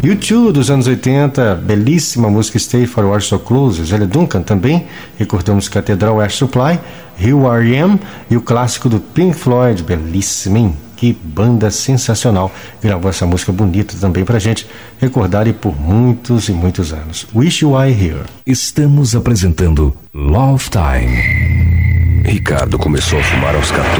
U2 dos anos 80, belíssima música Stay For You Are So Close. Zélia Duncan também, recordamos Catedral Air Supply, Here I Am e o clássico do Pink Floyd, belíssimo, hein? Que banda sensacional. Gravou essa música bonita também pra gente recordar e por muitos e muitos anos. Wish You Were Here. Estamos apresentando Love Time. Ricardo começou a fumar aos 14.